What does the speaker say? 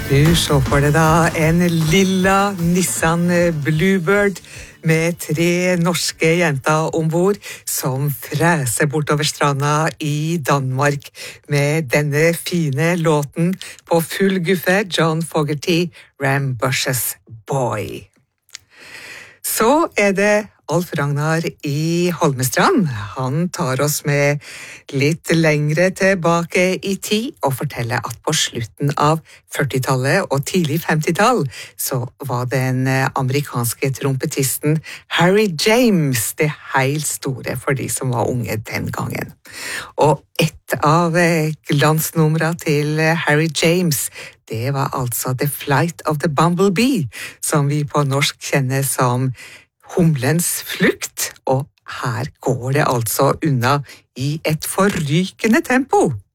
Du så for deg da en lilla Nissan Bluebird med 3 norske jenter ombord som freser bortover stranda i Danmark med denne fine låten på full guffe, John Fogerty, Rambushes Boy. Så det Alf Ragnar i Holmestrand. Han tar oss med litt lengre tilbake i tid og forteller at på slutten av 40-tallet og tidlig 50-tall så var den amerikanske trompetisten Harry James det helt store for de som var unge den gangen. Og et av glansnumrene til Harry James det var altså The Flight of the Bumblebee, som vi på norsk kjenner som Humlens flukt, og her går det altså unna i et forrykende tempo.